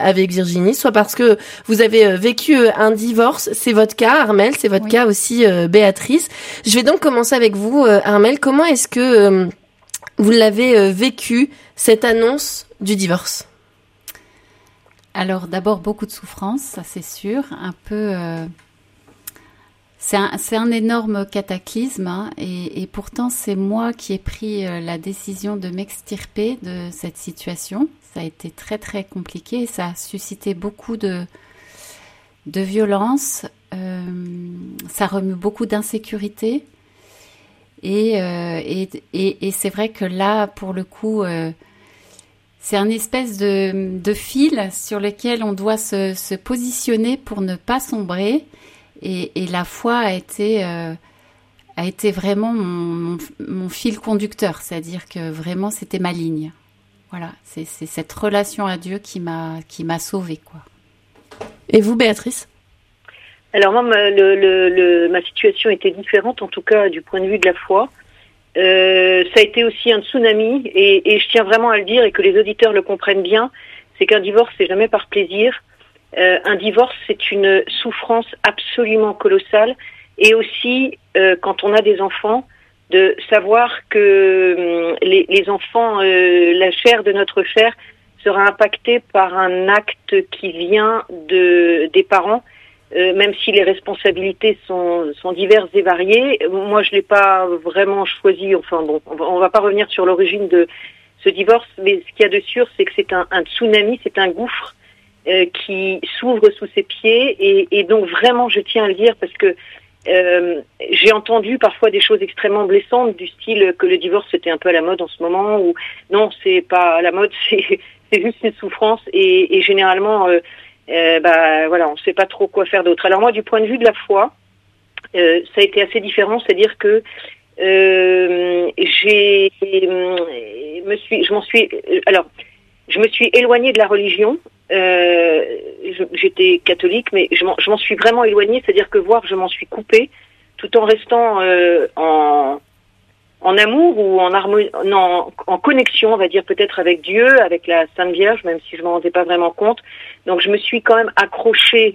avec Virginie, soit parce que vous avez vécu un divorce. C'est votre cas, Armelle, c'est votre cas aussi, Béatrice. Je vais donc commencer avec vous, Armelle. Comment est-ce que vous l'avez vécu, cette annonce du divorce? Alors d'abord beaucoup de souffrance, ça c'est sûr, un peu... C'est un énorme cataclysme, hein, et pourtant c'est moi qui ai pris la décision de m'extirper de cette situation. Ça a été très très compliqué, ça a suscité beaucoup de violence, ça remue beaucoup d'insécurité, et c'est vrai que là pour le coup c'est un espèce de fil sur lequel on doit se positionner pour ne pas sombrer. Et la foi a été vraiment mon fil conducteur, c'est-à-dire que vraiment c'était ma ligne. Voilà, c'est cette relation à Dieu qui m'a sauvée, quoi. Et vous, Béatrice? Alors moi, ma situation était différente, en tout cas du point de vue de la foi. Ça a été aussi un tsunami, et je tiens vraiment à le dire et que les auditeurs le comprennent bien, c'est qu'un divorce, c'est jamais par plaisir. Un divorce, c'est une souffrance absolument colossale, et aussi quand on a des enfants, de savoir que les enfants, la chair de notre chair sera impactée par un acte qui vient des parents, même si les responsabilités sont diverses et variées. Moi, je l'ai pas vraiment choisi. Enfin bon, on va pas revenir sur l'origine de ce divorce, mais ce qu'il y a de sûr, c'est que c'est un tsunami, c'est un gouffre qui s'ouvre sous ses pieds, et donc vraiment je tiens à le dire parce que j'ai entendu parfois des choses extrêmement blessantes du style que le divorce c'était un peu à la mode en ce moment, ou non, c'est pas à la mode, c'est juste une souffrance, et généralement voilà, on sait pas trop quoi faire d'autre. Alors moi, du point de vue de la foi, ça a été assez différent, c'est-à-dire que je me suis éloignée de la religion. J'étais catholique, mais je m'en suis vraiment éloignée, c'est-à-dire que je m'en suis coupée, tout en restant en amour ou en harmonie, en connexion, on va dire, peut-être avec Dieu, avec la Sainte Vierge, même si je m'en rendais pas vraiment compte. Donc je me suis quand même accrochée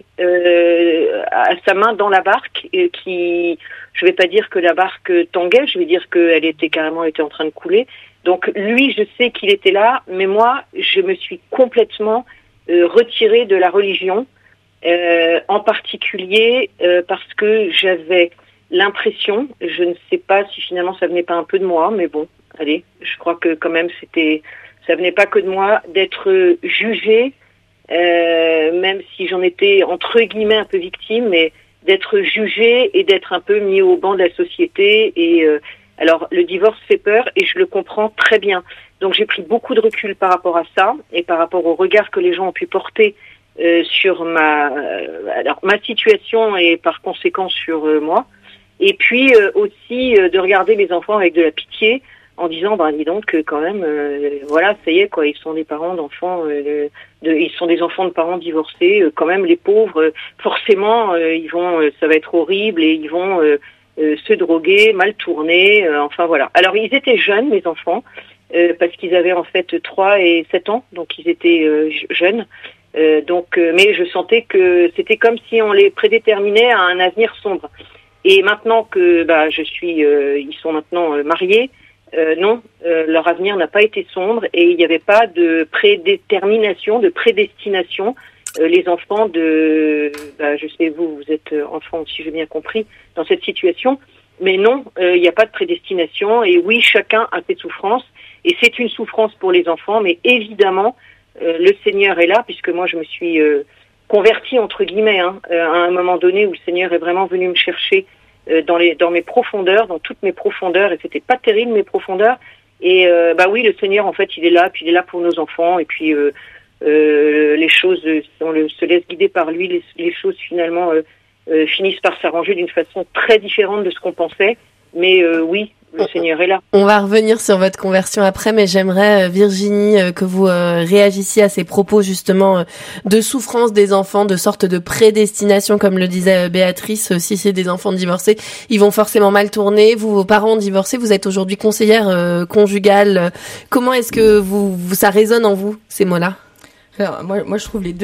à sa main dans la barque, je vais pas dire que la barque tanguait, je vais dire qu'elle était en train de couler. Donc lui, je sais qu'il était là, mais moi, je me suis complètement retirée de la religion, en particulier parce que j'avais l'impression, je ne sais pas si finalement ça venait pas un peu de moi, mais bon, allez, je crois que quand même ça venait pas que de moi, d'être jugée, même si j'en étais entre guillemets un peu victime, mais d'être jugée et d'être un peu mis au banc de la société. Et alors le divorce fait peur, et je le comprends très bien. Donc j'ai pris beaucoup de recul par rapport à ça, et par rapport au regard que les gens ont pu porter sur ma situation, et par conséquent sur moi. Et puis aussi de regarder les enfants avec de la pitié, en disant dis donc quand même voilà, ça y est quoi, ils sont des parents d'enfants ils sont des enfants de parents divorcés, quand même les pauvres, forcément ça va être horrible, et ils vont se droguer, mal tourner, enfin voilà. Alors ils étaient jeunes, mes enfants, parce qu'ils avaient en fait 3 et 7 ans, donc ils étaient jeunes. Mais je sentais que c'était comme si on les prédéterminait à un avenir sombre. Et maintenant que ils sont maintenant mariés, non, leur avenir n'a pas été sombre, et il n'y avait pas de prédétermination, de prédestination. Les enfants je sais, vous êtes enfants, si j'ai bien compris, dans cette situation, mais non, il n'y a pas de prédestination, et oui, chacun a ses souffrances, et c'est une souffrance pour les enfants, mais évidemment, le Seigneur est là, puisque moi je me suis convertie entre guillemets, à un moment donné où le Seigneur est vraiment venu me chercher dans mes profondeurs, dans toutes mes profondeurs, et c'était pas terrible mes profondeurs, et oui, le Seigneur en fait il est là, puis il est là pour nos enfants, et puis les choses, on se laisse guider par lui, les choses finalement finissent par s'arranger d'une façon très différente de ce qu'on pensait, mais oui, le Seigneur est là. On va revenir sur votre conversion après, mais j'aimerais, Virginie, que vous réagissiez à ces propos justement de souffrance des enfants, de sorte de prédestination, comme le disait Béatrice. Si c'est des enfants divorcés, ils vos parents ont divorcé, vous êtes aujourd'hui conseillère conjugale. Comment est-ce que ça résonne en vous, ces mots-là? Alors, moi, je trouve les deux